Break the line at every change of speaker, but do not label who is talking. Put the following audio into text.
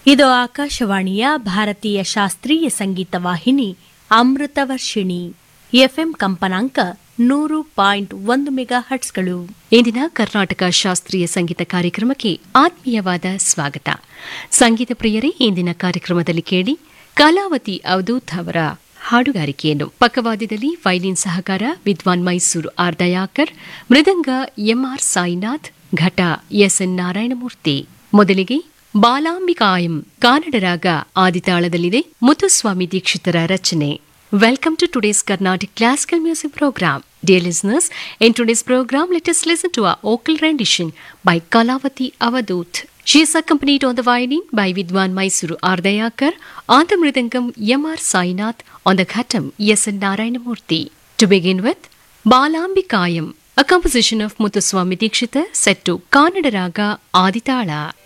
ಇದು ಆಕಾಶವಾಣಿಯ ಭಾರತೀಯ ಶಾಸ್ತ್ರೀಯ ಸಂಗೀತ ವಾಹಿನಿ ಅಮೃತವರ್ಷಿಣಿ ಎಫ್ಎಂ ಕಂಪನಾಂಕ 100.1 ಮೆಗಾ ಹರ್ಟ್ಸ್ಗಳು.
ಇಂದಿನ ಕರ್ನಾಟಕ ಶಾಸ್ತ್ರೀಯ ಸಂಗೀತ ಕಾರ್ಯಕ್ರಮಕ್ಕೆ ಆತ್ಮೀಯವಾದ ಸ್ವಾಗತ. ಸಂಗೀತ ಪ್ರಿಯರೇ, ಇಂದಿನ ಕಾರ್ಯಕ್ರಮದಲ್ಲಿ ಕೇಳಿ ಕಲಾವತಿ ಅವಧೂತ್ ಅವರ ಹಾಡುಗಾರಿಕೆಯನ್ನು. ಪಕ್ಕವಾದ್ಯದಲ್ಲಿ ವೈಲಿನ್ ಸಹಕಾರ ವಿದ್ವಾನ್ ಮೈಸೂರು ಆರ್ ದಯಾಕರ್, ಮೃದಂಗ ಎಂಆರ್ ಸಾಯಿನಾಥ್, ಘಟ ಎಸ್ಎನ್ ನಾರಾಯಣಮೂರ್ತಿ. ಮೊದಲಿಗೆ ಬಾಲಾಂಬಿಕಾಯಂ ಕನ್ನಡ ರಾಗ ಆದಿತಾಳದಲ್ಲಿದೆ, ಮುತ್ತುಸ್ವಾಮಿ ದೀಕ್ಷಿತರ ರಚನೆ. Welcome to today's Carnatic Classical Music Program. Dear listeners, in today's program, let us listen to a vocal rendition by Kalavati Avadhoot. She is accompanied on the violin by Vidwan Mysuru Ardayakar, on the mridangam M.R. Sainath, on the ghatam S.N. Narayanamurthy. To begin with, Balambikayam, a composition of Muthuswami Dikshita set to Kannada Raga Aditala.